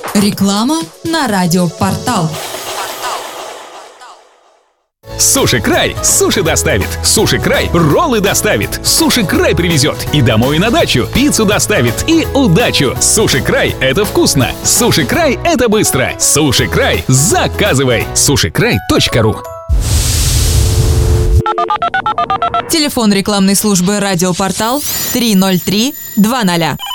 Реклама на радиопортал. Суши Край суши доставит. Суши Край роллы доставит. Суши Край привезет. И домой, и на дачу. Пиццу доставит. И удачу. Суши Край — это вкусно. Суши Край — это быстро. Суши Край. Заказывай. Сушикрай.ру. Телефон рекламной службы «Радиопортал» 303 20.